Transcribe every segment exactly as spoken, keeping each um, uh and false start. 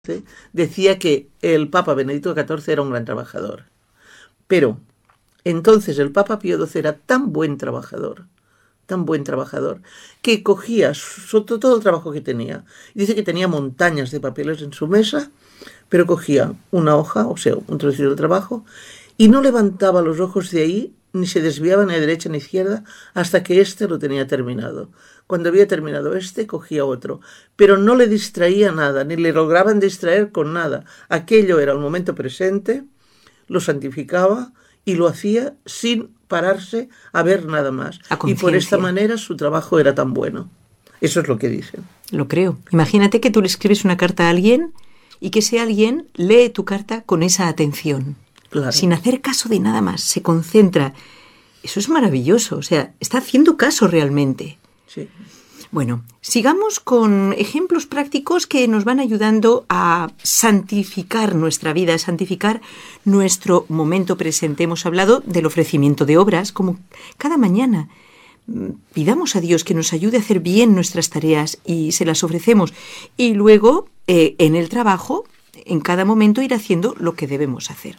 decía que el Papa Benedicto catorce era un gran trabajador. Pero entonces el Papa Pío doce era tan buen trabajador, tan buen trabajador, que cogía su, todo el trabajo que tenía. Dice que tenía montañas de papeles en su mesa, pero cogía una hoja, o sea, un trocito de trabajo, y no levantaba los ojos de ahí, ni se desviaba ni a derecha ni a izquierda, hasta que éste lo tenía terminado. Cuando había terminado este, cogía otro, pero no le distraía nada, ni le lograban distraer con nada. Aquello era el momento presente, lo santificaba y lo hacía sin pararse a ver nada más. Y por esta manera su trabajo era tan bueno. Eso es lo que dicen. Lo creo. Imagínate que tú le escribes una carta a alguien y que ese alguien lee tu carta con esa atención. Claro. Sin hacer caso de nada más, se concentra. Eso es maravilloso, o sea, está haciendo caso realmente. Sí. Bueno, sigamos con ejemplos prácticos que nos van ayudando a santificar nuestra vida, a santificar nuestro momento presente. Hemos hablado del ofrecimiento de obras, como cada mañana pidamos a Dios que nos ayude a hacer bien nuestras tareas y se las ofrecemos. Y luego, eh, en el trabajo, en cada momento ir haciendo lo que debemos hacer.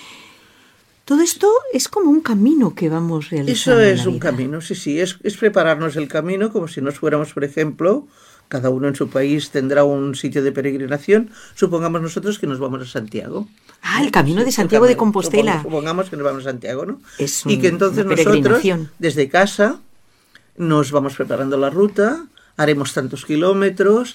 Todo esto es como un camino que vamos realizando. Eso es en la un vida. camino, sí, sí, es, es prepararnos el camino como si nos fuéramos, por ejemplo, cada uno en su país tendrá un sitio de peregrinación, supongamos nosotros que nos vamos a Santiago. Ah, el camino sí, de Santiago camino, de Compostela. Supongamos, supongamos que nos vamos a Santiago, ¿no? Es un, y que entonces nosotros, desde casa, nos vamos preparando la ruta, haremos tantos kilómetros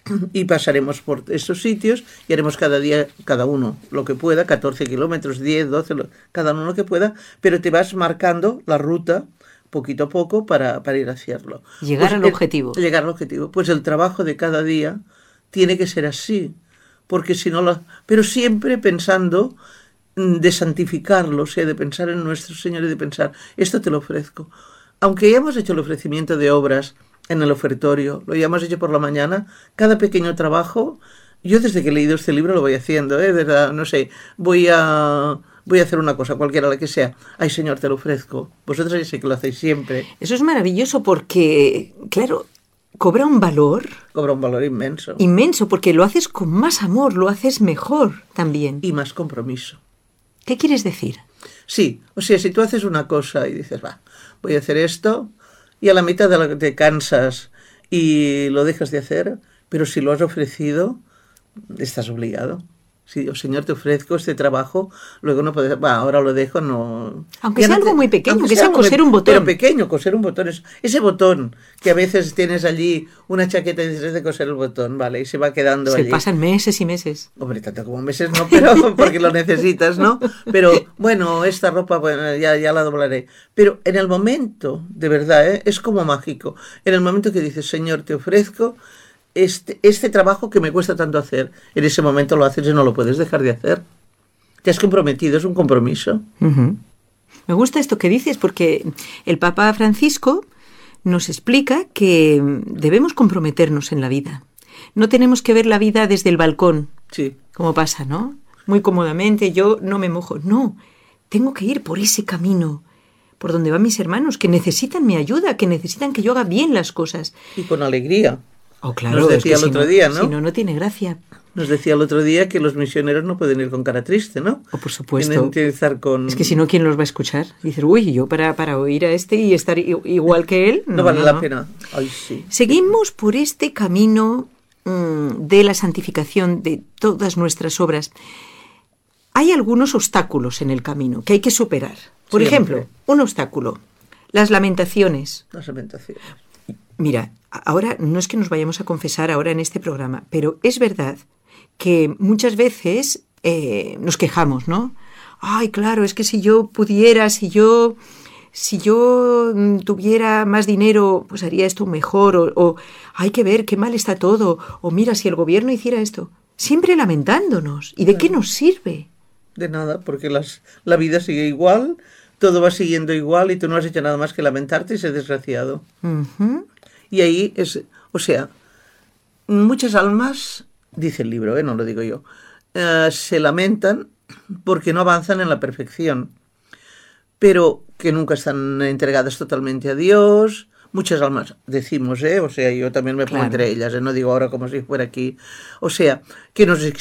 y pasaremos por estos sitios y haremos cada día, cada uno lo que pueda, catorce kilómetros, diez, doce, cada uno lo que pueda, pero te vas marcando la ruta poquito a poco para, para ir a hacerlo. Llegar pues al el, objetivo. Llegar al objetivo. Pues el trabajo de cada día tiene que ser así, porque si no lo... Pero siempre pensando de santificarlo, o sea, de pensar en nuestro Señor y de pensar, esto te lo ofrezco. Aunque hayamos hecho el ofrecimiento de obras en el ofertorio, lo hayamos hecho por la mañana, cada pequeño trabajo, yo desde que he leído este libro lo voy haciendo, ¿eh? ¿Verdad? No sé, voy a... Voy a hacer una cosa, cualquiera la que sea. Ay, Señor, te lo ofrezco. Vosotros ya sé que lo hacéis siempre. Eso es maravilloso porque, claro, cobra un valor... Cobra un valor inmenso. Inmenso, porque lo haces con más amor, lo haces mejor también. Y más compromiso. ¿Qué quieres decir? Sí, o sea, si tú haces una cosa y dices, va, voy a hacer esto, y a la mitad de la que te cansas y lo dejas de hacer, pero si lo has ofrecido, estás obligado. Si, oh, Señor, te ofrezco este trabajo, luego no puedes, va, ahora lo dejo, no... Aunque ya sea no te, algo muy pequeño, que sea coser muy, un botón. Pero pequeño, coser un botón, es, ese botón que a veces tienes allí una chaqueta y dices de coser el botón, vale, y se va quedando se allí. Se pasan meses y meses. Hombre, tanto como meses no, pero porque lo necesitas, ¿no? Pero, bueno, esta ropa, bueno, ya, ya la doblaré. Pero en el momento, de verdad, ¿eh? Es como mágico, en el momento que dices, Señor, te ofrezco Este, este trabajo que me cuesta tanto hacer, en ese momento lo haces y no lo puedes dejar de hacer. Te has comprometido, es un compromiso. Uh-huh. Me gusta esto que dices porque el Papa Francisco nos explica que debemos comprometernos en la vida. No tenemos que ver la vida desde el balcón, sí. Como pasa, ¿no? Muy cómodamente, yo no me mojo. No, tengo que ir por ese camino, por donde van mis hermanos, que necesitan mi ayuda, que necesitan que yo haga bien las cosas. Y con alegría. Oh, claro, Nos decía es que el otro si no, día, ¿no? Si no, no tiene gracia. Nos decía el otro día que los misioneros no pueden ir con cara triste, ¿no? Oh, por supuesto. Tienen que estar con... Es que si no, ¿quién los va a escuchar? Dices, uy, yo para, para oír a este y estar igual que él... No, no vale no, la no. pena. Ay, sí. Seguimos por este camino mmm, de la santificación de todas nuestras obras. Hay algunos obstáculos en el camino que hay que superar. Por sí, ejemplo, hombre. un obstáculo, las lamentaciones. Las lamentaciones. Mira, ahora no es que nos vayamos a confesar ahora en este programa, pero es verdad que muchas veces eh, nos quejamos, ¿no? Ay, claro, es que si yo pudiera, si yo, si yo tuviera más dinero, pues haría esto mejor, o, o hay que ver qué mal está todo, o mira, si el gobierno hiciera esto. Siempre lamentándonos. ¿Y de qué nos sirve? De nada, porque las, la vida sigue igual, todo va siguiendo igual y tú no has hecho nada más que lamentarte y ser desgraciado. Uh-huh. Y ahí es, o sea, muchas almas, dice el libro, ¿eh? No lo digo yo, uh, se lamentan porque no avanzan en la perfección, pero que nunca están entregadas totalmente a Dios, muchas almas, decimos, ¿eh? O sea, yo también me pongo Claro. entre ellas, ¿eh? No digo ahora como si fuera aquí. O sea, que nos